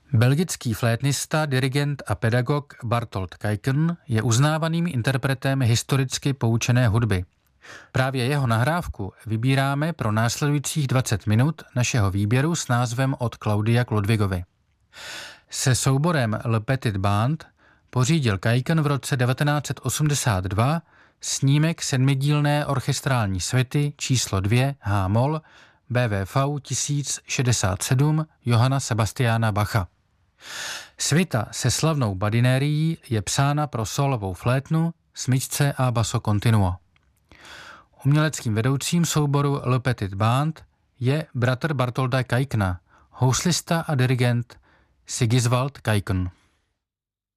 Belgický flétnista, dirigent a pedagog Bartold Kijken je uznávaným interpretem historicky poučené hudby. Právě jeho nahrávku vybíráme pro následujících 20 minut našeho výběru s názvem Od Claudia Ludwigovi. Se souborem Le Petit Band pořídil Kijken v roce 1982 snímek sedmidílné orchestrální suity číslo 2 H-moll BWV 1067 Johanna Sebastiana Bacha. Suita se slavnou badinérií je psána pro sólovou flétnu, smyčce a basso continuo. Uměleckým vedoucím souboru Le Petit Band je bratr Bartolda Kijkena, houslista a dirigent Sigiswald Kijken.